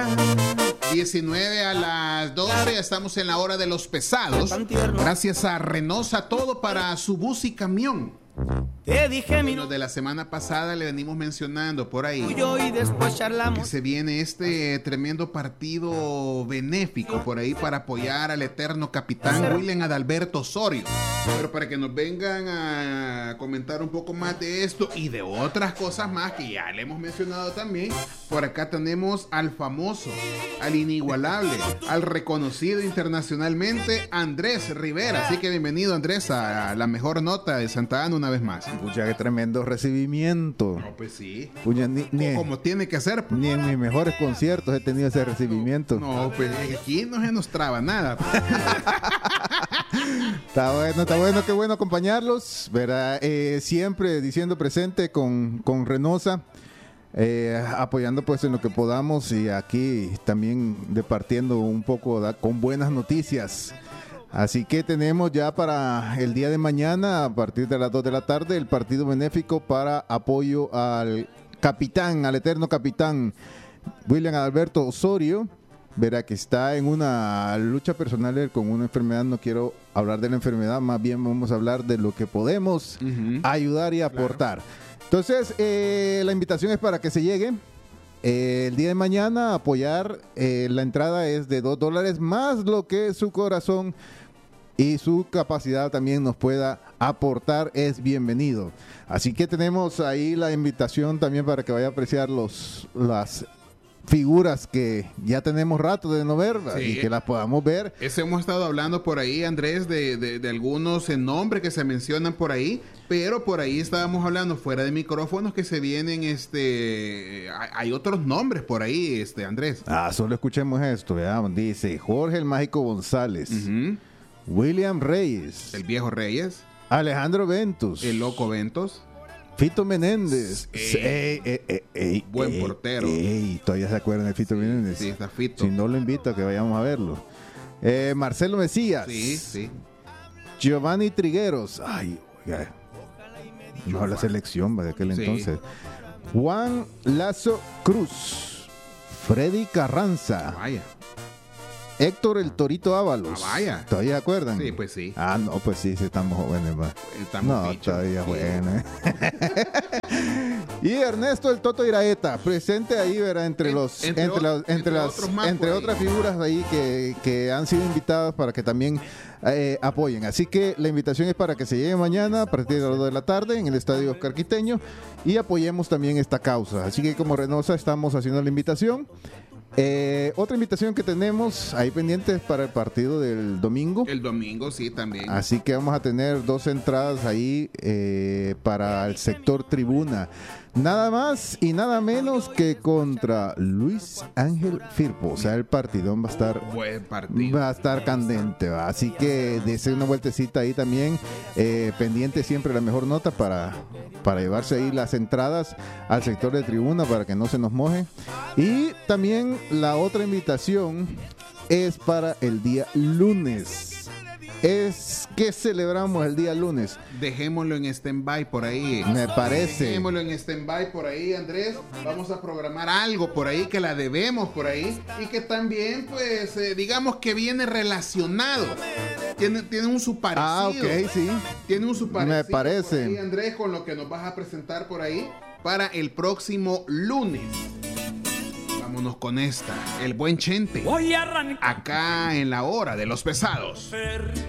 19 a las 12, estamos en la hora de los pesados. Gracias a Renosa, todo para su bus y camión. Te dije Bueno, de la semana pasada le venimos mencionando por ahí y después charlamos. que se viene este tremendo partido benéfico por ahí para apoyar al eterno capitán William Adalberto Osorio. Pero para que nos vengan a comentar un poco más de esto y de otras cosas más que ya le hemos mencionado también, por acá tenemos al famoso, al inigualable, al reconocido internacionalmente Andrés Rivera. Así que bienvenido, Andrés, a la mejor nota de Santa Ana una vez más. Pucha, qué tremendo recibimiento. No, pues sí. Pucha, como tiene que ser. Ni en mis mejores conciertos he tenido ese recibimiento. No, pues aquí no se nos traba nada. Está bueno, qué bueno acompañarlos. Verá, siempre diciendo presente con Renosa, apoyando pues en lo que podamos y aquí también departiendo un poco con buenas noticias. Así que tenemos ya para el día de mañana, a partir de las 2 de la tarde, el partido benéfico para apoyo al capitán, al eterno capitán William Adalberto Osorio. Verá que está en una lucha personal con una enfermedad. No quiero hablar de la enfermedad, más bien vamos a hablar de lo que podemos ayudar y aportar. Claro. Entonces, la invitación es para que se llegue. El día de mañana a apoyar, la entrada es de $2 más lo que su corazón y su capacidad también nos pueda aportar es bienvenido. Así que tenemos ahí la invitación también para que vaya a apreciar las figuras que ya tenemos rato de no ver, sí, y que las podamos ver. Eso hemos estado hablando por ahí, Andrés, de algunos nombres que se mencionan por ahí, pero por ahí estábamos hablando fuera de micrófonos que se vienen, hay otros nombres por ahí, Andrés. Solo escuchemos esto, veamos, dice Jorge el Mágico González, William Reyes, el viejo Reyes, Alejandro Ventus, el loco Ventos, Fito Menéndez, buen portero. Todavía se acuerdan de Fito Menéndez. Sí, está Fito. Si no, lo invito a que vayamos a verlo. Marcelo Mesías. Sí. Giovanni Trigueros. Oiga. Mejor la selección de aquel entonces. Juan Lazo Cruz. Freddy Carranza. Vaya. Héctor el Torito Ábalos. Vaya. ¿Todavía se acuerdan? Sí, pues sí. No, pues sí, estamos jóvenes. Todavía jóvenes. Y Ernesto el Toto Iraeta, presente ahí, verá, entre otras figuras ahí que han sido invitadas para que también apoyen. Así que la invitación es para que se llegue mañana a partir de las 2 de la tarde en el Estadio Oscar Quiteño y apoyemos también esta causa. Así que como Renosa estamos haciendo la invitación. Otra invitación que tenemos ahí pendientes para el partido del domingo. El domingo, sí, también. Así que vamos a tener 2 entradas ahí para el sector tribuna. Nada más y nada menos que contra Luis Ángel Firpo. O sea, el partidón va a estar buen partido. Va a estar candente, ¿va? Así que dése una vueltecita ahí también. Pendiente siempre la mejor nota para llevarse ahí las entradas al sector de tribuna para que no se nos moje. Y también la otra invitación es para el día lunes. Es que celebramos el día lunes. Dejémoslo en stand-by por ahí. Me parece. Dejémoslo en stand-by por ahí, Andrés. Vamos a programar algo por ahí que la debemos por ahí y que también, pues, digamos que viene relacionado. Tiene un subparecido. Ok, sí. Tiene un subparecido. Me parece. Por ahí, Andrés, con lo que nos vas a presentar por ahí para el próximo lunes. Vámonos con esta, el buen Chente. Voy a arrancar acá en la hora de los pesados.